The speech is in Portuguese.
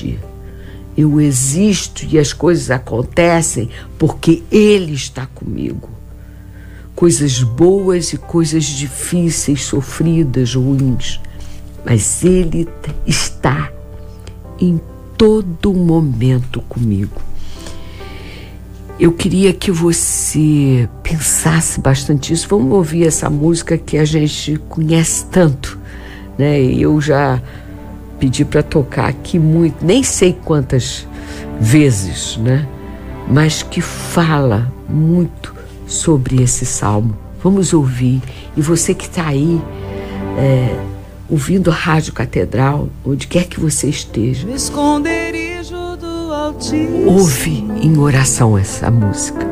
existir. Eu existo e as coisas acontecem porque Ele está comigo. Coisas boas e coisas difíceis, sofridas, ruins. Mas Ele está em todo momento comigo. Eu queria que você pensasse bastante isso. Vamos ouvir essa música que a gente conhece tanto, né? Eu já pedi para tocar aqui muito, nem sei quantas vezes, né? Mas que fala muito sobre esse salmo. Vamos ouvir. E você que está aí ouvindo a Rádio Catedral, onde quer que você esteja, no esconderijo do Altíssimo, ouve em oração essa música.